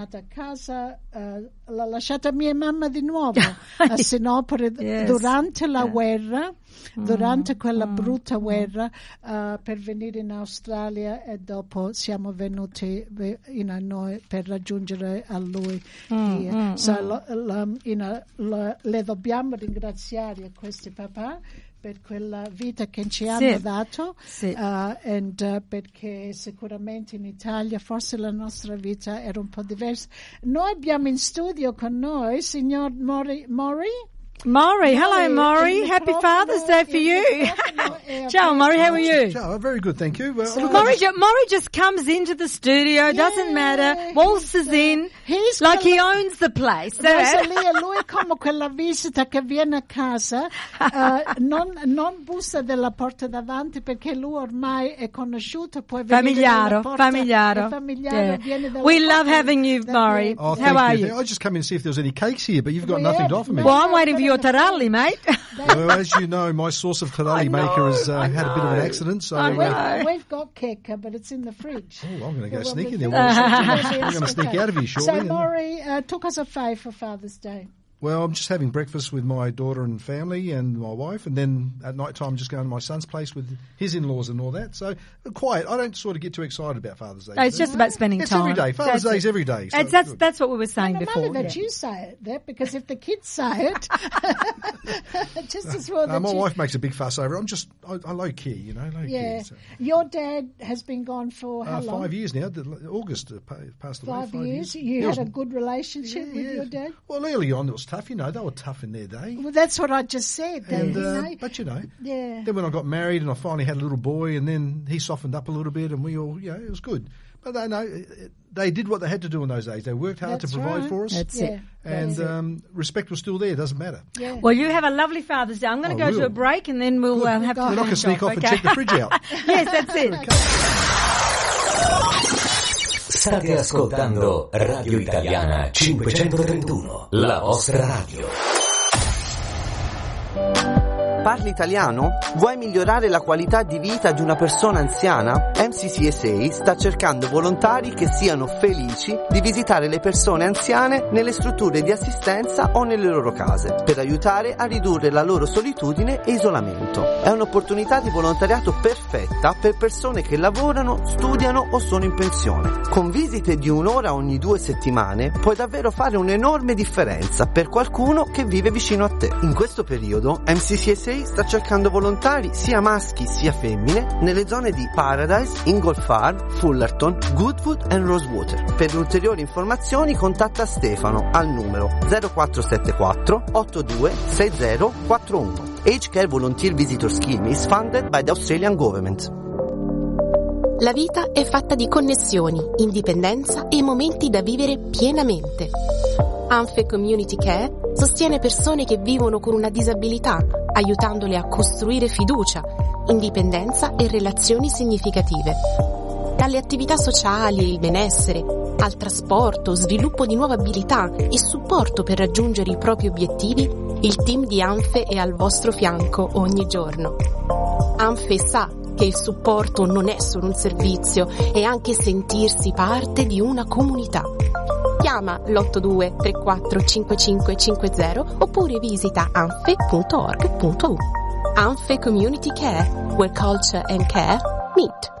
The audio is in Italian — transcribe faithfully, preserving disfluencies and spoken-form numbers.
a casa, uh, l'ha lasciata mia mamma di nuovo a Sinopoli yes. durante la yeah. guerra, durante mm, quella mm, brutta mm. guerra, uh, per venire in Australia, e dopo siamo venuti in a noi per raggiungere a lui. Mm, mm, so, mm. Lo, lo, in, lo, le dobbiamo ringraziare a questi papà per quella vita che ci hanno sì. dato sì. Uh, and, uh, perché sicuramente in Italia forse la nostra vita era un po' diversa. Noi abbiamo in studio con noi signor Mori, Mori? Maury, hello Maury, happy Father's Day for you. Ciao Maury, how are you? Ciao, very good, thank you. Well, so Maury, just... Maury just comes into the studio, yeah, doesn't matter, waltzes uh, in, like he owns the place. Rosalia, lui è come quella visita che viene a casa, uh, non, non bussa della porta davanti perché lui ormai è conosciuto, poi familiaro, porta, familiaro. familiaro yeah. We love having you, Maury. Oh, how are you? you? I just come in to see if there was any cakes here, but you've got well, nothing to offer me. Well, I'm waiting for you. Your taralli, mate. Well, as you know, my source of taralli maker has uh, had a bit of an accident. So uh, we've got cake, but it's in the fridge. Oh, I'm going to go sneaking there. I'm going to sneak out of here shortly. So, Maury, uh, took us a fave for Father's Day. Well, I'm just having breakfast with my daughter and family and my wife, and then at night time just going to my son's place with his in-laws and all that. So quiet. I don't sort of get too excited about Father's Day. No, it's just about spending it's time. It's every day. Father's Day is every day. So that's that's, that's what we were saying and before. I'm that yeah. you say it there, because if the kids say it, just as well. No, that my you... wife makes a big fuss over it. I'm just I, I low key, you know, low yeah. key. So. Your dad has been gone for how uh, long? Five years now. August uh, passed away. Five, five years. years. You he had was, a good relationship yeah, with yeah. your dad. Well, early on it was tough. You know, they were tough in their day. Well, that's what I just said. And, you uh, know? But, you know, yeah. then when I got married and I finally had a little boy, and then he softened up a little bit, and we all, you know, it was good. But they know they did what they had to do in those days. They worked hard that's to provide right. for us. That's yeah. it. And that's um, it. respect was still there. It doesn't matter. Yeah. Well, you have a lovely Father's Day. I'm going to I go will. to a break, and then we'll um, have to Then I can sneak off okay. and check the fridge out. Yes, that's it. State ascoltando Radio Italiana cinquecentotrentuno, la vostra radio. Parli italiano? Vuoi migliorare la qualità di vita di una persona anziana? M C C S A sta cercando volontari che siano felici di visitare le persone anziane nelle strutture di assistenza o nelle loro case, per aiutare a ridurre la loro solitudine e isolamento. È un'opportunità di volontariato perfetta per persone che lavorano, studiano o sono in pensione. Con visite di un'ora ogni due settimane puoi davvero fare un'enorme differenza per qualcuno che vive vicino a te. In questo periodo M C C S A sta cercando volontari sia maschi sia femmine nelle zone di Paradise, Ingolfar, Fullerton, Goodwood e Rosewater. Per ulteriori informazioni contatta Stefano al numero zero quattro sette quattro otto due sei zero quattro uno. Age Care Volunteer Visitor Scheme is funded by the Australian Government. La vita è fatta di connessioni, indipendenza e momenti da vivere pienamente. Anfe Community Care sostiene persone che vivono con una disabilità, aiutandole a costruire fiducia, indipendenza e relazioni significative. Dalle attività sociali e il benessere, al trasporto, sviluppo di nuove abilità e supporto per raggiungere i propri obiettivi, il team di Anfe è al vostro fianco ogni giorno. Anfe sa che il supporto non è solo un servizio, è anche sentirsi parte di una comunità. Chiama l'otto due tre quattro cinque cinque cinque zero oppure visita anfe punto org punto u. Anfe Community Care, where culture and care meet.